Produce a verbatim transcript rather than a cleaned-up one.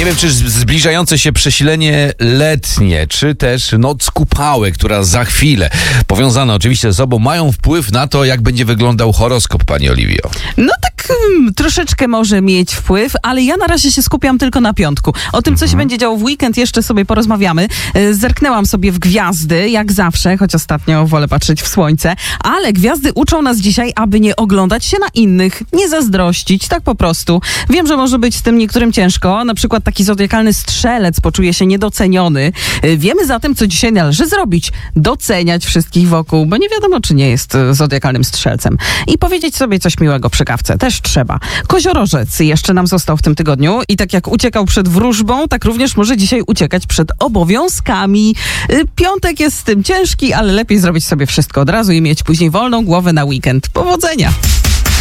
Nie wiem, czy zbliżające się przesilenie letnie, czy też noc kupały, która za chwilę, powiązane oczywiście ze sobą, mają wpływ na to, jak będzie wyglądał horoskop, pani Oliwio. No tak hmm, troszeczkę może mieć wpływ, ale ja na razie się skupiam tylko na piątku. O tym, co się będzie działo w weekend, jeszcze sobie porozmawiamy. Zerknęłam sobie w gwiazdy, jak zawsze, choć ostatnio wolę patrzeć w słońce, ale gwiazdy uczą nas dzisiaj, aby nie oglądać się na innych, nie zazdrościć, tak po prostu. Wiem, że może być z tym niektórym ciężko, na przykład taki zodiakalny strzelec poczuje się niedoceniony. Wiemy zatem, co dzisiaj należy zrobić. Doceniać wszystkich wokół, bo nie wiadomo, czy nie jest zodiakalnym strzelcem. I powiedzieć sobie coś miłego przy kawce. Też trzeba. Koziorożec jeszcze nam został w tym tygodniu i tak jak uciekał przed wróżbą, tak również może dzisiaj uciekać przed obowiązkami. Piątek jest z tym ciężki, ale lepiej zrobić sobie wszystko od razu i mieć później wolną głowę na weekend. Powodzenia!